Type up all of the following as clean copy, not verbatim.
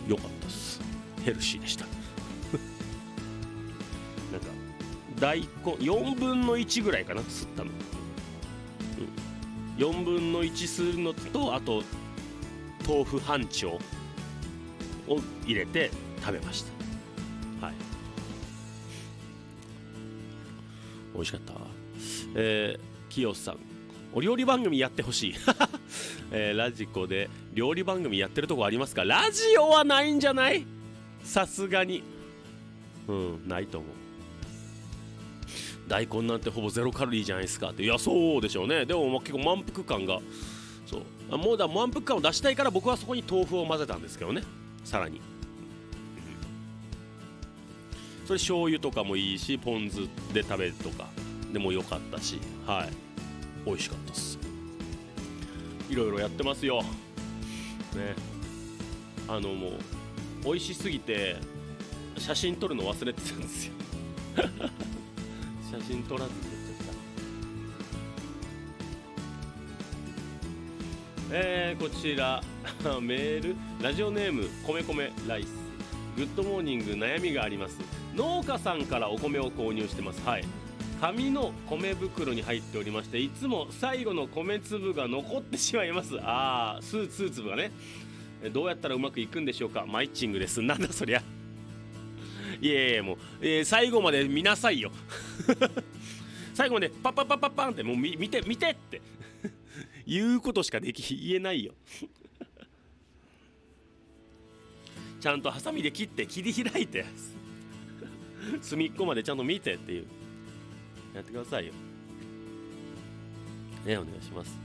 良かったです。ヘルシーでした。なんか大根4分の1ぐらいかな、吸ったの、4分の1吸うのと、あと豆腐半丁を入れて食べました。はい、美味しかった。清さん、お料理番組やってほしい。ラジコで料理番組やってるとこありますか？ラジオはないんじゃない？さすがにないと思う。大根なんてほぼゼロカロリーじゃないですかって。いや、そうでしょうね。でも結構満腹感が、そうもう満腹感を出したいから、僕はそこに豆腐を混ぜたんですけどね。さらにそれ醤油とかもいいし、ポン酢で食べるとかでもよかったし、はい、美味しかったです。いろいろやってますよね。もう美味しすぎて写真撮るの忘れてたんですよ。写真撮らずに撮っちゃった。こちらメール、ラジオネーム米米ライス。グッドモーニング、悩みがあります。農家さんからお米を購入してます。はい、紙の米袋に入っておりまして、いつも最後の米粒が残ってしまいます。数粒がね。どうやったらうまくいくんでしょうか？マイチングです。なんだそりゃ。いやいや、もう、最後まで見なさいよ。最後までパッパッパッパッパンって、もう見てって言うことしか言えないよ。ちゃんとハサミで切り開いて隅っこまでちゃんと見てっていう、やってくださいよね。お願いします。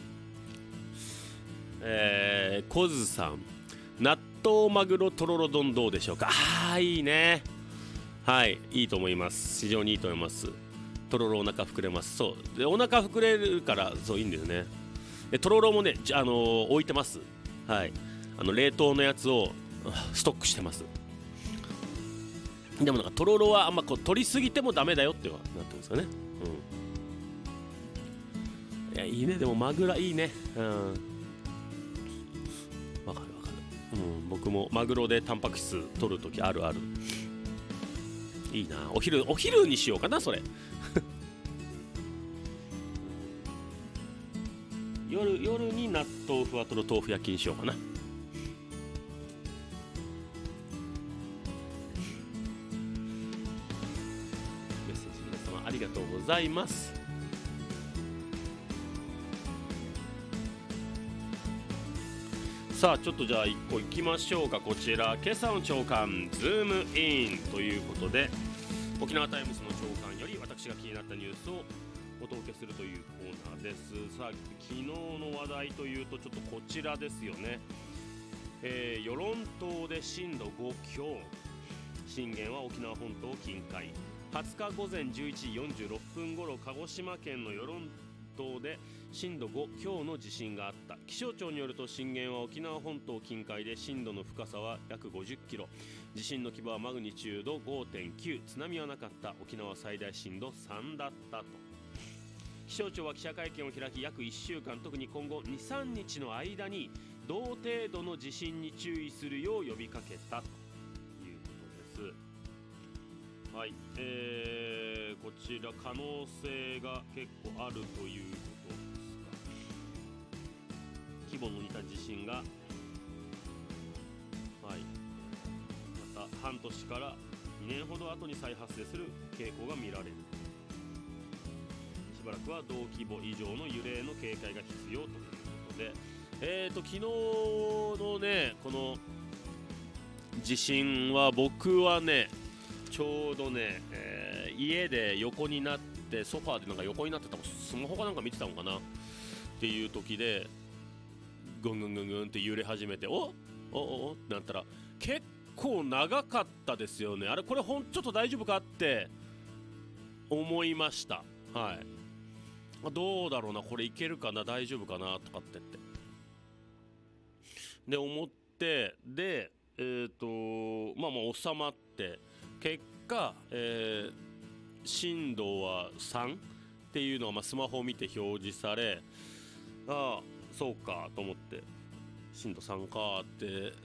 コズさん、納豆マグロとろろ丼どうでしょうか？いいね。はい、いいと思います。非常にいいと思います。とろろお腹膨れます。そうで、お腹膨れるから、そういいんだよね。とろろもね、置いてます。はい、冷凍のやつをストックしてます。でもなんかとろろはあんま取りすぎてもダメだよってなってますかね。いや、いいね。でもマグロいいね。わかる。僕もマグロでタンパク質取るときある。いいな。お昼にしようかな、それ。夜に納豆ふわとろ豆腐焼きにしようかな。メッセージ皆様ありがとうございます。さあ、ちょっとじゃあ1個いきましょうか。こちら、今朝の朝刊ズームインということで、沖縄タイムズの朝刊より私が気になったニュースをお届けするというコーナーです。さあ、昨日の話題というとちょっとこちらですよね。与論島で震度5強、震源は沖縄本島近海。20日午前11時46分頃、鹿児島県の与論島で震度5強の地震があった。気象庁によると、震源は沖縄本島近海で、震度の深さは約50キロ、地震の規模はマグニチュード 5.9、 津波はなかった。沖縄最大震度3だったと。気象庁は記者会見を開き、約1週間、特に今後 2,3 日の間に同程度の地震に注意するよう呼びかけたということです。はい、こちら可能性が結構あるということですが、規模の似た地震が、はい、また半年から2年ほど後に再発生する傾向が見られる。しばらくは同規模以上の揺れへの警戒が必要ということで、昨日のね、この地震は僕はね、ちょうどね、家で横になって、ソファーでなんか横になってた、スマホかなんか見てたのかなっていう時で、ぐんぐんぐんぐんって揺れ始めて、おってなったら結構長かったですよね。あれ、これちょっと大丈夫かって思いました。はい、どうだろうな、これいけるかな、大丈夫かなとかってで思って、でまあ収まって、結果、震度は3っていうのはスマホを見て表示され、そうかと思って、震度3かって